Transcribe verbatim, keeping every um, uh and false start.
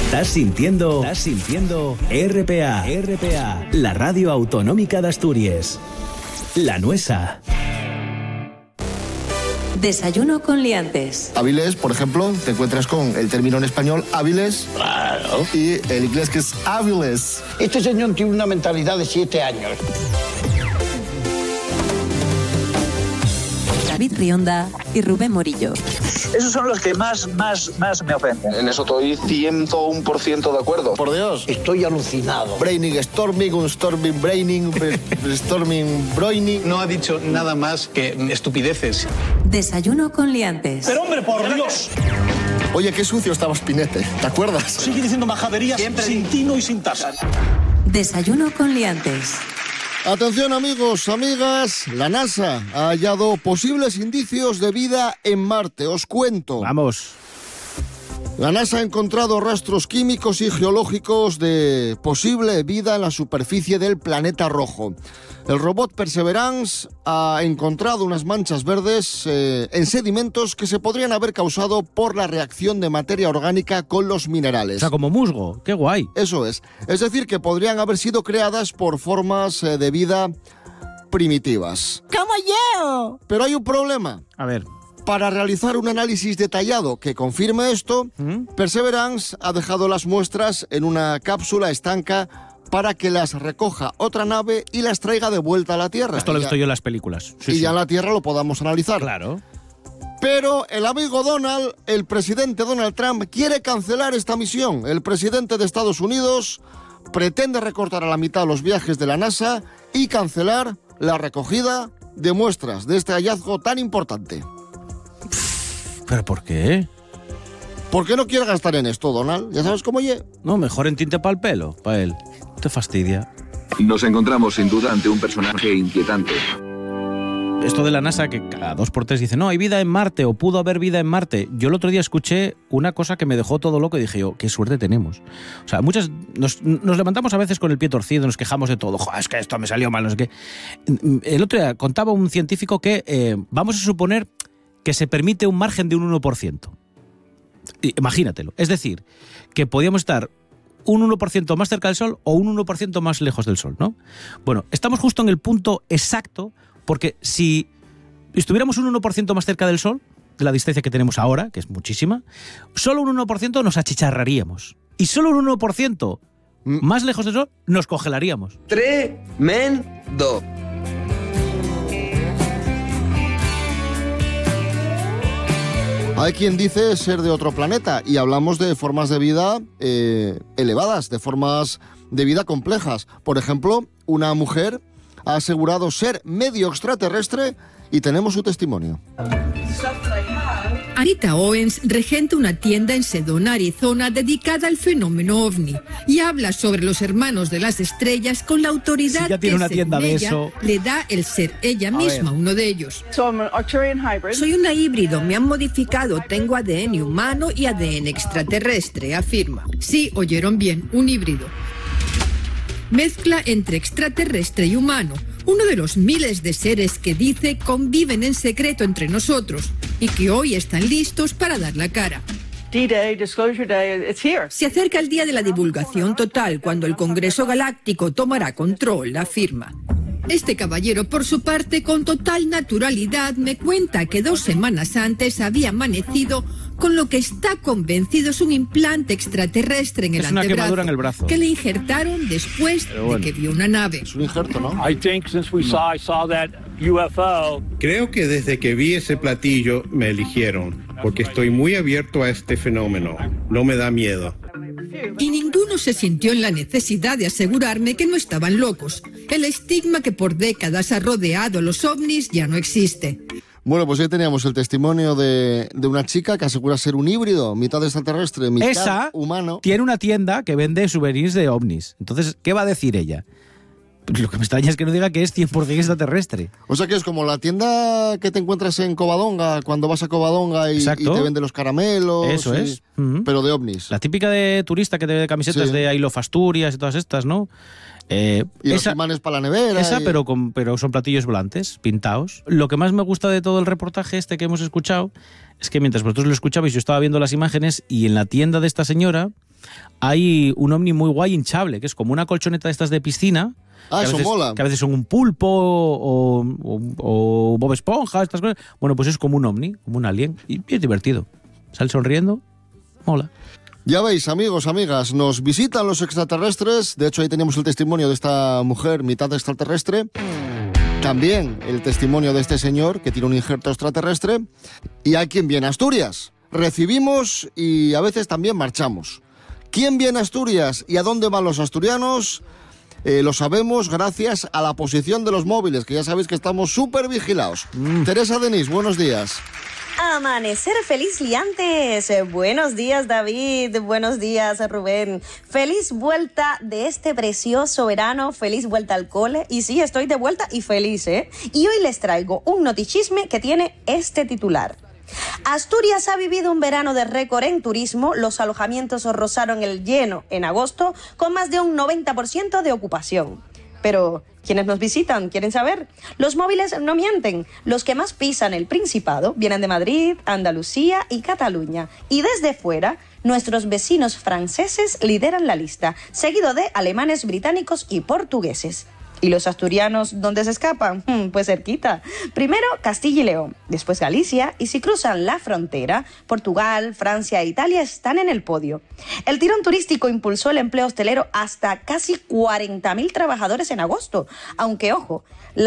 Estás sintiendo, estás sintiendo R P A, R P A, la radio autonómica de Asturias. La Nuesa. Desayuno con liantes. Hábiles, por ejemplo, te encuentras con el término en español hábiles. Claro. Y el inglés que es hábiles. Este señor tiene una mentalidad de siete años. David Rionda y Rubén Morillo. Esos son los que más, más, más me ofenden. En eso estoy ciento uno por ciento de acuerdo. Por Dios. Estoy alucinado. Braining, storming, un storming, braining, storming, broining. No ha dicho nada más que estupideces. Desayuno con liantes. Pero hombre, por Dios. Oye, qué sucio estaba Spinete, ¿te acuerdas? Sigue diciendo majaderías siempre sin tino y sin tasa. Desayuno con liantes. Atención amigos, amigas, la NASA ha hallado posibles indicios de vida en Marte, os cuento. Vamos. La NASA ha encontrado rastros químicos y geológicos de posible vida en la superficie del planeta rojo. El robot Perseverance ha encontrado unas manchas verdes eh, en sedimentos que se podrían haber causado por la reacción de materia orgánica con los minerales. O sea, como musgo, qué guay. Eso es. Es decir, que podrían haber sido creadas por formas eh, de vida primitivas. ¡Como yo! Pero hay un problema. A ver. Para realizar un análisis detallado que confirme esto, ¿Mm? Perseverance ha dejado las muestras en una cápsula estanca para que las recoja otra nave y las traiga de vuelta a la Tierra. Esto lo he visto yo en las películas. Sí, y sí. ya en la Tierra lo podamos analizar. Claro. Pero el amigo Donald, el presidente Donald Trump, quiere cancelar esta misión. El presidente de Estados Unidos pretende recortar a la mitad los viajes de la NASA y cancelar la recogida de muestras de este hallazgo tan importante. ¿Pero por qué? ¿Por qué no quiere gastar en esto, Donald? ¿Ya sabes cómo ye? No, mejor en tinte para el pelo, para él. Te fastidia. Nos encontramos sin duda ante un personaje inquietante. Esto de la NASA que cada dos por tres dice, no, hay vida en Marte o pudo haber vida en Marte. Yo el otro día escuché una cosa que me dejó todo loco y dije yo, qué suerte tenemos. O sea, muchas nos, nos levantamos a veces con el pie torcido, nos quejamos de todo. Joder, es que esto me salió mal, no sé qué. El otro día contaba un científico que eh, vamos a suponer que se permite un margen de un uno por ciento. Imagínatelo. Es decir, que podíamos estar un uno por ciento más cerca del Sol o un uno por ciento más lejos del Sol, ¿no? Bueno, estamos justo en el punto exacto, porque si estuviéramos un uno por ciento más cerca del Sol, de la distancia que tenemos ahora, que es muchísima, solo un uno por ciento nos achicharraríamos. Y solo un uno por ciento más lejos del Sol nos congelaríamos. Tremendo. Hay quien dice ser de otro planeta y hablamos de formas de vida eh, elevadas, de formas de vida complejas. Por ejemplo, una mujer ha asegurado ser medio extraterrestre y tenemos su testimonio. Anita Owens regenta una tienda en Sedona, Arizona, dedicada al fenómeno ovni y habla sobre los hermanos de las estrellas con la autoridad sí, ya tiene que una tienda de ella eso. le da el ser ella A misma, ver. uno de ellos. So I'm an Arcturian hybrid. Soy una híbrido, me han modificado, tengo A D N humano y A D N extraterrestre, afirma. Sí, oyeron bien, un híbrido. Mezcla entre extraterrestre y humano, uno de los miles de seres que dice conviven en secreto entre nosotros y que hoy están listos para dar la cara. D-Day, Disclosure Day, it's here. Se acerca el día de la divulgación total, cuando el Congreso Galáctico tomará control, afirma. Este caballero, por su parte, con total naturalidad, me cuenta que dos semanas antes había amanecido con lo que está convencido es un implante extraterrestre en el Es una antebrazo, quemadura en el brazo. que le injertaron después bueno. de que vio una nave. Es un injerto, ¿no? I think since we saw, I saw that U F O. Creo que desde que vi ese platillo me eligieron, porque estoy muy abierto a este fenómeno. No me da miedo. Y ninguno se sintió en la necesidad de asegurarme que no estaban locos. El estigma que por décadas ha rodeado a los ovnis ya no existe. Bueno, pues ya teníamos el testimonio de, de una chica que asegura ser un híbrido, mitad extraterrestre, mitad Esa humano. Tiene una tienda que vende souvenirs de ovnis. Entonces, ¿qué va a decir ella? Lo que me extraña es que no diga que es cien por ciento extraterrestre. O sea que es como la tienda que te encuentras en Covadonga, cuando vas a Covadonga y, y te vende los caramelos. Eso y, es. Uh-huh. Pero de ovnis. La típica de turista que te vende camisetas Sí. de I Love Asturias y todas estas, ¿no? Eh, Y esa, los imanes para la nevera. esa y... pero, con, pero son platillos volantes, pintados. Lo que más me gusta de todo el reportaje este que hemos escuchado es que mientras vosotros lo escuchabais yo estaba viendo las imágenes y en la tienda de esta señora hay un ovni muy guay hinchable, que es como una colchoneta de estas de piscina. Ah, eso veces, mola. Que a veces son un pulpo o, o, o Bob Esponja, estas cosas. Bueno, pues es como un ovni, como un alien. Y es divertido. Sale sonriendo, mola. Ya veis, amigos, amigas, nos visitan los extraterrestres. De hecho, ahí tenemos el testimonio de esta mujer, mitad extraterrestre. También el testimonio de este señor que tiene un injerto extraterrestre. Y hay quien viene a Asturias. Recibimos y a veces también marchamos. ¿Quién viene a Asturias y a dónde van los asturianos? Eh, lo sabemos gracias a la posición de los móviles, que ya sabéis que estamos súper vigilados. Mm. Teresa Denis, buenos días. Amanecer feliz, liantes. Buenos días, David. Buenos días, Rubén. Feliz vuelta de este precioso verano. Feliz vuelta al cole. Y sí, estoy de vuelta y feliz, ¿eh? Y hoy les traigo un notichisme que tiene este titular. Asturias ha vivido un verano de récord en turismo. Los alojamientos rozaron el lleno en agosto con más de un noventa por ciento de ocupación. Pero, ¿quiénes nos visitan? ¿Quieren saber? Los móviles no mienten. Los que más pisan el Principado vienen de Madrid, Andalucía y Cataluña. Y desde fuera, nuestros vecinos franceses lideran la lista, seguido de alemanes, británicos y portugueses. ¿Y los asturianos dónde se escapan? Hmm, pues cerquita. Primero Castilla y León, después Galicia, y si cruzan la frontera, Portugal, Francia e Italia están en el podio. El tirón turístico impulsó el empleo hostelero hasta casi cuarenta mil trabajadores en agosto. Aunque, ojo, la